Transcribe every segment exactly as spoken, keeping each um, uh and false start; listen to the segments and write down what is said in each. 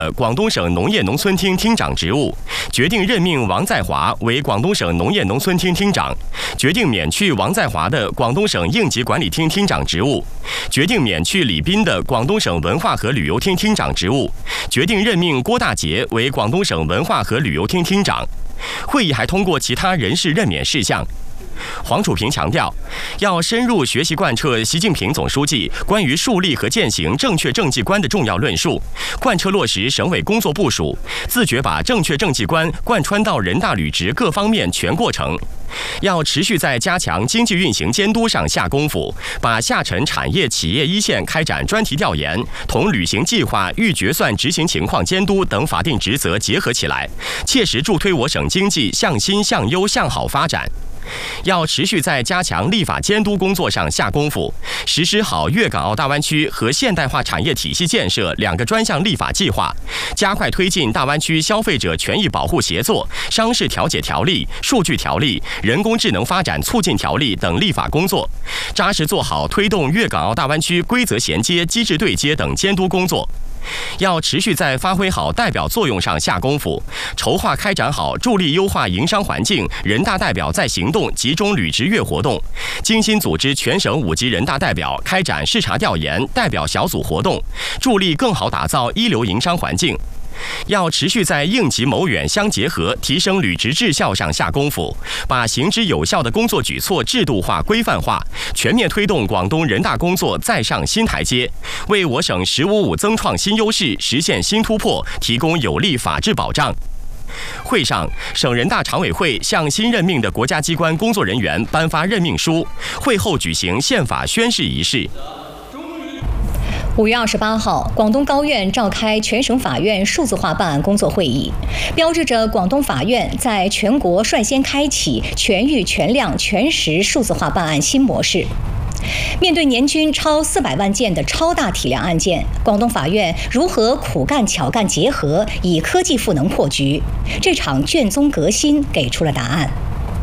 广东省农业农村厅厅长职务，决定任命王在华为广东省农业农村厅厅长，决定免去王在华的广东省应急管理厅厅长职务，决定免去李斌的广东省文化和旅游厅厅长职务，决定任命郭大杰为广东省文化和旅游厅厅长。会议还通过其他人事任免事项。黄楚平强调，要深入学习贯彻习近平总书记关于树立和践行正确政绩观的重要论述，贯彻落实省委工作部署，自觉把正确政绩观贯穿到人大履职各方面全过程。要持续在加强经济运行监督上下功夫，把下沉产业企业一线开展专题调研同履行计划预决算执行情况监督等法定职责结合起来，切实助推我省经济向新向优向好发展。要持续在加强立法监督工作上下功夫，实施好粤港澳大湾区和现代化产业体系建设两个专项立法计划，加快推进大湾区消费者权益保护协作、商事调解条例、数据条例、人工智能发展促进条例等立法工作，扎实做好推动粤港澳大湾区规则衔接、机制对接等监督工作。要持续在发挥好代表作用上下功夫，筹划开展好助力优化营商环境人大代表在行动集中履职月活动，精心组织全省五级人大代表开展视察调研代表小组活动，助力更好打造一流营商环境。要持续在应急谋远相结合、提升履职质效上下功夫，把行之有效的工作举措制度化、规范化，全面推动广东人大工作再上新台阶，为我省“十五五”增创新优势、实现新突破提供有力法治保障。会上，省人大常委会向新任命的国家机关工作人员颁发任命书，会后举行宪法宣誓仪式。 五月二十八号，广东高院召开全省法院数字化办案工作会议，标志着广东法院在全国率先开启全域全量全时数字化办案新模式。面对年均超四百万件的超大体量案件，广东法院如何苦干巧干结合，以科技赋能破局？这场卷宗革新给出了答案。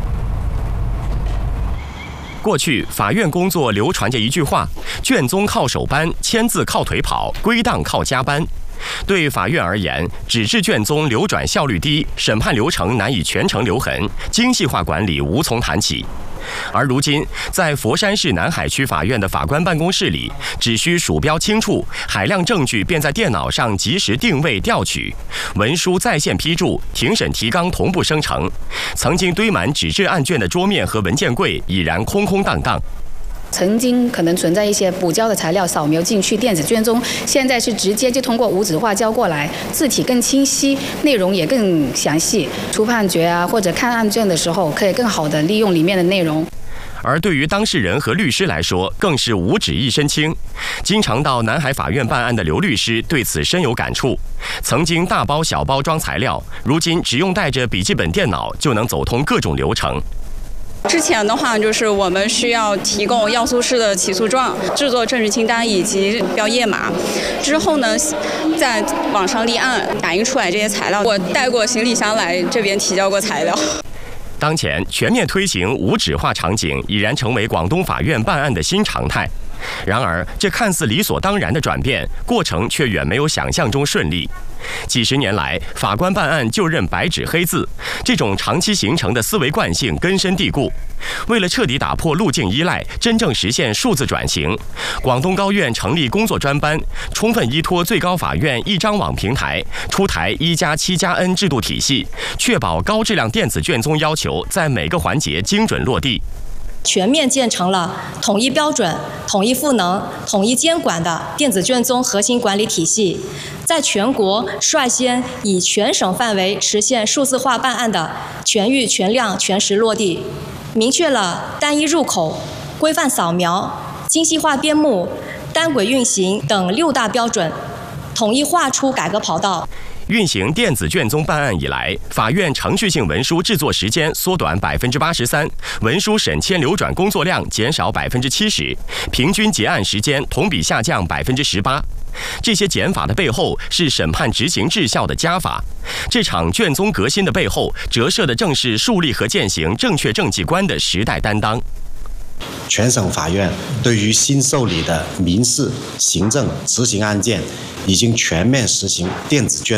过去法院工作流传着一句话：卷宗靠手搬，签字靠腿跑，归档靠加班。对法院而言，纸质卷宗流转效率低，审判流程难以全程留痕，精细化管理无从谈起。而如今，在佛山市南海区法院的法官办公室里，只需鼠标轻触，海量证据便在电脑上及时定位调取，文书在线批注，庭审提纲同步生成。曾经堆满纸质案卷的桌面和文件柜已然空空荡荡。 曾经可能存在一些补交的材料扫描进去电子卷宗，现在是直接就通过无纸化交过来，字体更清晰，内容也更详细。出判决啊或者看案卷的时候，可以更好的利用里面的内容。 而对于当事人和律师来说，更是五指一身轻。经常到南海法院办案的刘律师对此深有感触。曾经大包小包装材料，如今只用带着笔记本电脑就能走通各种流程。 之前的话，就是我们需要提供要素式的起诉状、制作证据清单以及标页码。之后呢，在网上立案，打印出来这些材料，我带过行李箱来这边提交过材料。 当前全面推行无纸化场景已然成为广东法院办案的新常态。然而，这看似理所当然的转变，过程却远没有想象中顺利。几十年来，法官办案就认白纸黑字，这种长期形成的思维惯性根深蒂固。为了彻底打破路径依赖，真正实现数字转型，广东高院成立工作专班，充分依托最高法院一张网平台，出台一加七加 N 制度体系，确保高质量电子卷宗要求在每个环节精准落地。 全面建成了统一标准、统一赋能、统一监管的电子卷宗核心管理体系，在全国率先以全省范围实现数字化办案的全域全量全时落地，明确了单一入口、规范扫描、精细化编目、单轨运行等六大标准，统一划出改革跑道。 运行电子卷宗办案以来，法院程序性文书制作时间缩短百分之八十三，文书审签流转工作量减少百分之七十，平均结案时间同比下降百分之十八。这些减法的背后是审判执行质效的加法。这场卷宗革新的背后，折射的正是树立和践行正确政绩观的时代担当。 全省法院对于新受理的民事、行政、执行案件，已经全面实行电子卷